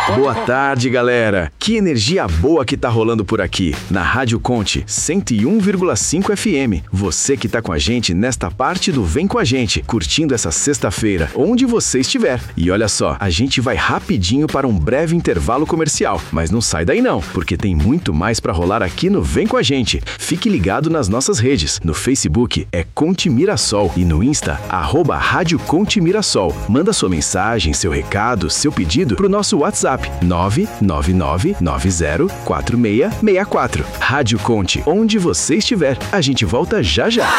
Boa tarde, galera! Que energia boa que tá rolando por aqui, na Rádio Conte 101,5 FM. Você que tá com a gente nesta parte do Vem Com a Gente, curtindo essa sexta-feira, onde você estiver. E olha só, a gente vai rapidinho para um breve intervalo comercial, mas não sai daí não, porque tem muito mais pra rolar aqui no Vem Com a Gente. Fique ligado nas nossas redes. No Facebook é Conte Mirassol e no Insta, @Rádio Conte Mirassol. Manda sua mensagem, seu recado, seu pedido pro nosso WhatsApp 999904664. Rádio Conte, onde você estiver. A gente volta já já.